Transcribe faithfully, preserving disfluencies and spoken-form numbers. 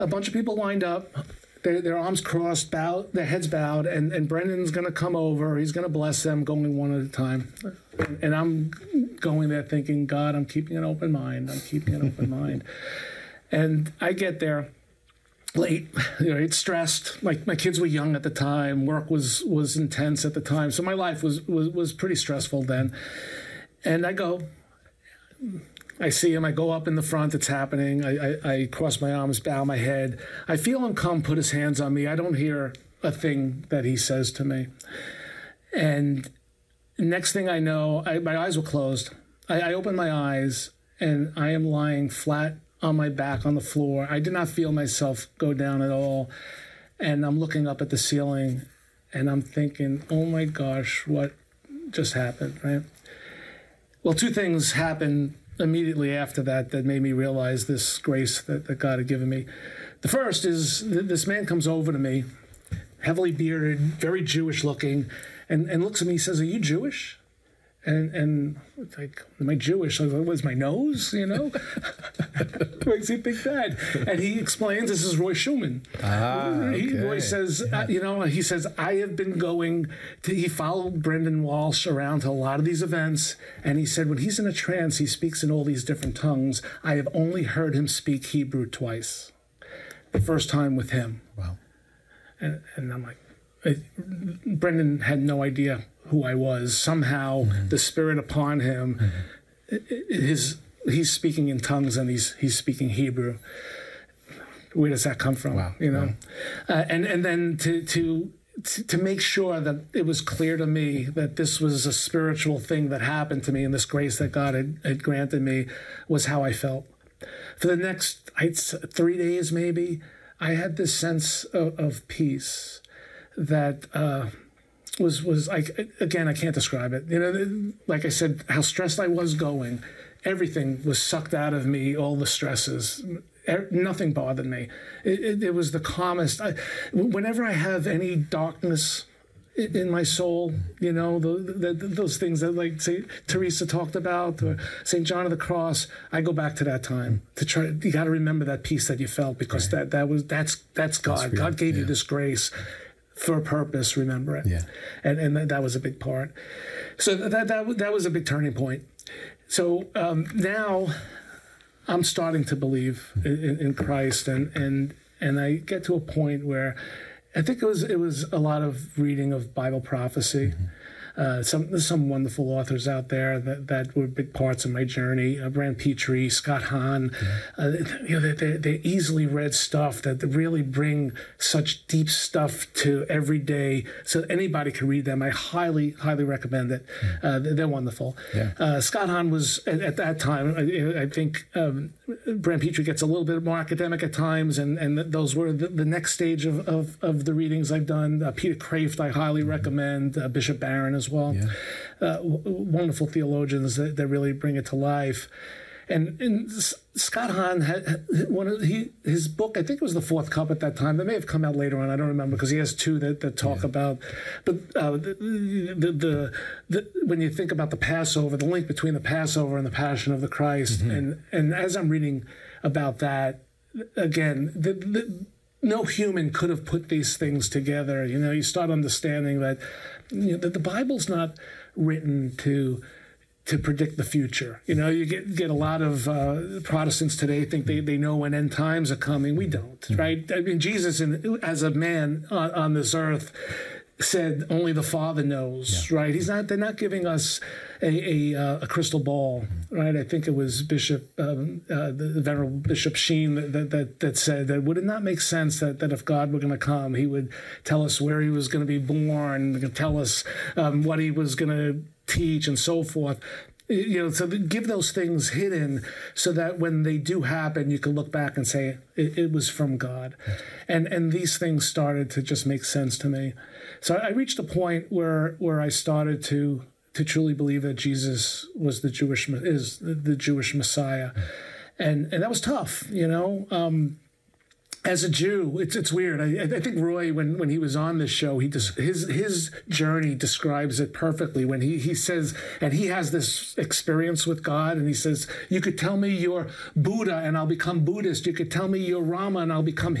a bunch of people lined up, their, their arms crossed, bowed, their heads bowed, and, and Brendan's going to come over. He's going to bless them, going one at a time. And I'm going there thinking, God, I'm keeping an open mind. I'm keeping an open mind. And I get there late, you know, it's stressed. My, my kids were young at the time. Work was, was intense at the time. So my life was, was, was pretty stressful then. And I go, I see him. I go up in the front. It's happening. I, I, I cross my arms, bow my head. I feel him come, put his hands on me. I don't hear a thing that he says to me. And next thing I know, I, my eyes were closed. I, I open my eyes, and I am lying flat on my back on the floor. I did not feel myself go down at all. And I'm looking up at the ceiling, and I'm thinking, oh my gosh, what just happened, right? Well, two things happened immediately after that that made me realize this grace that, that God had given me. The first is th- this man comes over to me, heavily bearded, very Jewish looking, and, and looks at me. He says, "Are you Jewish?" And and it's like, am I Jewish? I was like, what's my nose? You know, what makes you think that? And he explains, this is Roy Schumann. Ah, okay. He, Roy says, yeah. uh, you know, he says, I have been going to, he followed Brendan Walsh around to a lot of these events. And he said, when he's in a trance, he speaks in all these different tongues. I have only heard him speak Hebrew twice. The first time with him. Wow. And, and I'm like, I, Brendan had no idea who I was. Somehow mm-hmm. the spirit upon him, mm-hmm. his he's speaking in tongues and he's he's speaking Hebrew. Where does that come from? Wow. You know, wow. uh, and and then to to to make sure that it was clear to me that this was a spiritual thing that happened to me, and this grace that God had, had granted me was how I felt. For the next I'd, three days, maybe, I had this sense of, of peace that uh, was was like, again, I can't describe it. You know, like I said, how stressed I was going, everything was sucked out of me, all the stresses. Nothing bothered me. It, it, it was the calmest. I, whenever I have any darkness in my soul, you know, the, the, those things that, like, say, Teresa talked about, or Saint John of the Cross, I go back to that time to try. You got to remember that peace that you felt, because right. that that was that's that's God. That's God gave yeah. you this grace for a purpose. Remember it. Yeah, and and that was a big part. So that that that was a big turning point. So um, now I'm starting to believe in, in Christ, and and and I get to a point where I think it was it was a lot of reading of Bible prophecy. Mm-hmm. Uh, some there's some wonderful authors out there that, that were big parts of my journey. Uh, Brand Petrie, Scott Hahn, yeah. uh, you know, they're, they're easily read stuff that really bring such deep stuff to every day, so anybody can read them. I highly, highly recommend it. Mm. Uh, they're, they're wonderful. Yeah. Uh, Scott Hahn was at, at that time. I, I think um, Brand Petrie gets a little bit more academic at times, and and those were the, the next stage of, of of the readings I've done. Uh, Peter Kraft, I highly mm. recommend. Uh, Bishop Barron as well. Yeah. Uh, w- wonderful theologians that, that really bring it to life. And, and Scott Hahn had one of he his book, I think it was The Fourth Cup at that time. That may have come out later on. I don't remember, because he has two that, that talk yeah. about. But uh, the, the, the, the when you think about the Passover, the link between the Passover and the Passion of the Christ, mm-hmm. and and as I'm reading about that, again, the, the, no human could have put these things together. You know, you start understanding that, you know, that the Bible's not written to to predict the future. You know, you get get a lot of uh, Protestants today think they, they know when end times are coming. We don't, mm-hmm. right? I mean, Jesus, in, as a man on, on this earth, said only the Father knows, yeah. right? He's not. They're not giving us a a, uh, a crystal ball, mm-hmm. right? I think it was Bishop, um, uh, the, the Venerable Bishop Sheen that, that that said that would it not make sense that, that if God were going to come, he would tell us where he was going to be born, tell us um, what he was going to teach, and so forth. You know, so give those things hidden, so that when they do happen, you can look back and say it, it was from God. And and these things started to just make sense to me. So I reached a point where where I started to to truly believe that Jesus was the Jewish is the Jewish Messiah, and and that was tough. You know, um, as a Jew, it's it's weird. I, I think Roy, when, when he was on this show, he just his his journey describes it perfectly. When he he says, and he has this experience with God, and he says, "You could tell me you're Buddha, and I'll become Buddhist. You could tell me you're Rama, and I'll become